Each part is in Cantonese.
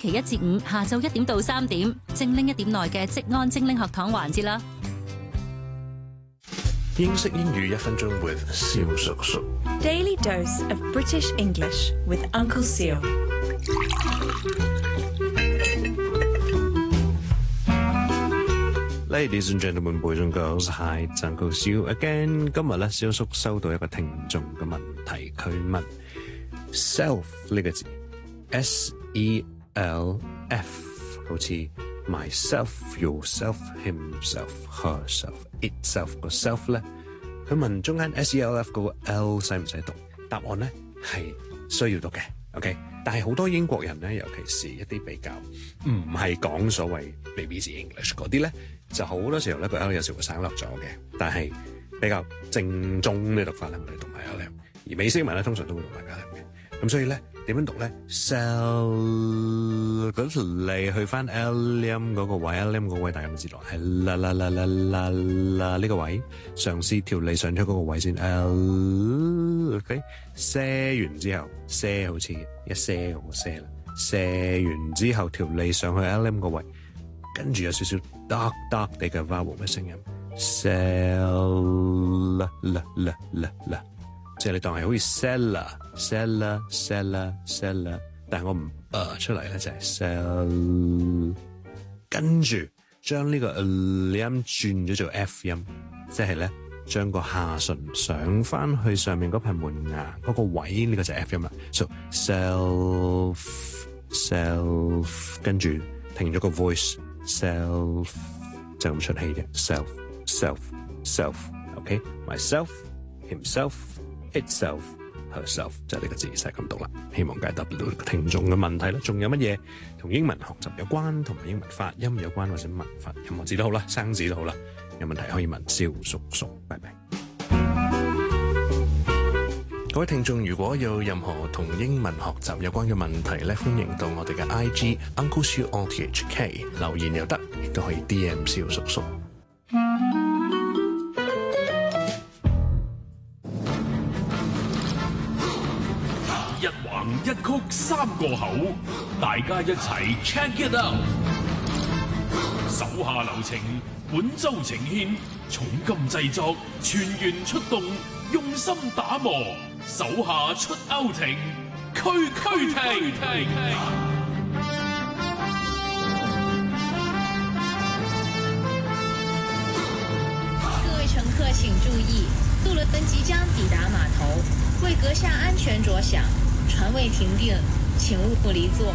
期一至五下晝1點到3點，精靈1點內嘅職安精靈學堂環節啦。 英式英語1分鐘 with 蕭叔叔。 Daily dose of British English with Uncle Seal. Ladies and gentlemen, boys and girls, hi, it's Uncle Seal again. 今日咧，蕭叔收到一個聽眾嘅問題，佢問 self 呢個字 S-E-L-F 好似 myself, yourself, himself, herself, itself 個 self 咧，佢問中間 S-E-L-F 嗰個 L 使唔使讀？答案咧係需要讀嘅 ，OK。但係好多英國人咧，尤其是一啲比較唔係講所謂 BBC English 嗰啲咧，就好多時候咧個 L 有時會省略咗嘅。但係比較正宗嘅讀法咧，我哋讀埋 L， 而美式文咧通常都會讀埋 L 嘅。咁所以咧點樣讀咧 ？Cell 嗰條脷去翻 L 音嗰個位 ，L 音嗰個位大家有冇知道？係啦啦啦啦啦啦呢個位，嘗試條脷上出嗰個位先 L。OK， 射完之後，射好似一射咁個射啦。射完之後條脷上去 L 音個位，跟住有少少 dark 地嘅 vowel 嘅聲音 ，cell 啦啦啦啦啦。即係你當係好似 seller，但係我唔出嚟咧就係 sell， 跟住將呢個音轉咗做 F 音，即係咧將個下唇上翻去上面嗰排門牙嗰個位，呢個就係 F 音啦。So self， 跟住停咗個 voice， self 就咁出氣嘅 self，OK，myself，himself。Itself、herself 就係呢個字，就係咁讀啦。希望解答到聽眾嘅問題啦。仲有乜嘢同英文學習有關，同埋英文發音有關，或者文法任何字都好啦，生字都好啦，有問題可以問蕭叔叔。拜拜。各位聽眾，如果有任何同英文學習有關嘅問題咧，歡迎到我哋嘅 IG Uncle Siu RTHK 留言又得，亦都可以 DM 蕭叔叔。 一曲3個口，大家一齊 check it out。手下留情，本周呈獻重金製作，全員出動，用心打磨，手下出歐庭，區停。 各位乘客請注意，渡輪即將抵達碼頭，為閣下安全着想。船未停定，請勿離座。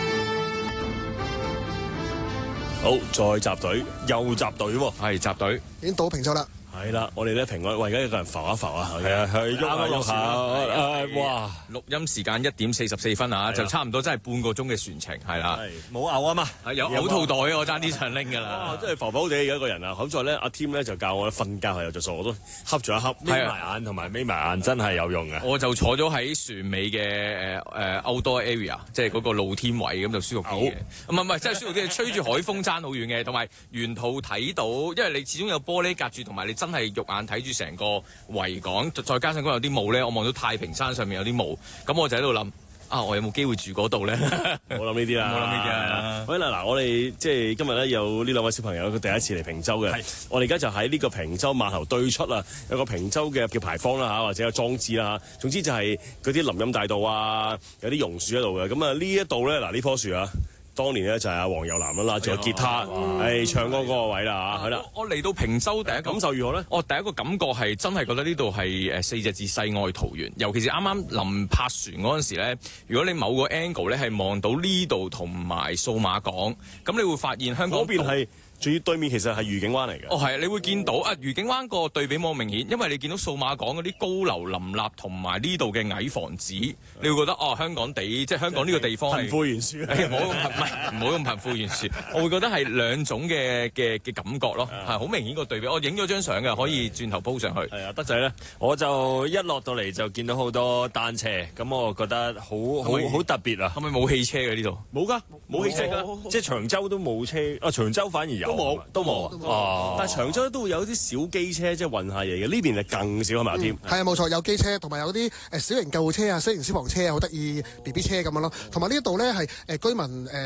好，再集隊，又集隊喎， 係集隊， 已經到平洲啦。 係啦，我哋咧平安，而家一個人浮一浮啊， 係啊，係喐下， 哇！ 錄音時間1點44分啊，就差唔多真係半個鐘嘅船程，係啦， 冇嘔啊嘛， 有嘔吐袋啊，我爭啲想拎㗎啦， 真係浮浮地一個人啊！好在咧，阿 Tim 咧就教我瞓覺係有着數，我都瞌咗一瞌，眯埋眼同埋眯埋眼真係有用嘅。 我就坐咗喺船尾嘅outdoor area， 即係嗰個露天位咁就舒服啲嘅。唔係，真係舒服啲，吹住海風爭好遠嘅，同埋沿途睇到，因為你始終有玻璃隔住，同埋你真係肉眼睇住成個維港，再加上嗰有啲霧咧，我望到太平山上面有啲霧，咁我就喺度諗我有冇機會住嗰度咧？ 冇諗呢啲啦， 冇諗呢啲啦。 好啦，嗱，我哋即係今日咧有呢兩位小朋友，佢第一次嚟坪洲嘅。我哋而家就喺呢個坪洲碼頭對出啊，有個坪洲嘅叫牌坊啦或者有裝置啦總之就係嗰啲林蔭大道啊，有啲榕樹喺度嘅。咁啊呢一度咧，嗱呢棵樹啊。當年咧就係阿黃又南啦，拉住個吉他，唱歌嗰個位啦嚇，係啦。 我嚟到坪洲第一感受如何咧？ 我第一個感覺係真係覺得呢度係4隻字世外桃源，尤其是啱啱臨泊船嗰陣時咧，如果你某個 angle 咧係望到呢度同埋數碼港，咁你會發現香港嗰邊係。仲要對面其實係愉景灣嚟嘅。 係啊，你會見到愉景灣個對比冇咁明顯，因為你見到數碼港嗰啲高樓林立同埋呢度嘅矮房子，你會覺得香港地即係香港呢個地方貧富懸殊。 唔好咁貧富懸殊，我會覺得係兩種嘅感覺咯，係好明顯個對比。我影咗張相嘅，可以轉頭 po 上去。 係啊，德仔咧， 我就一落到嚟就見到好多單車，咁我覺得好特別啊！ 係咪冇汽車嘅呢度？ 冇㗎，冇汽車㗎，即係長洲都冇車。長洲反而有。都冇。但係長洲都會有啲小機車即係運下嘢嘅，呢邊係更少係咪啊？添係啊，冇錯，有機車同埋有啲小型救護車啊、小型消防車啊，好得意 BB 車咁樣咯。同埋呢一度咧係居民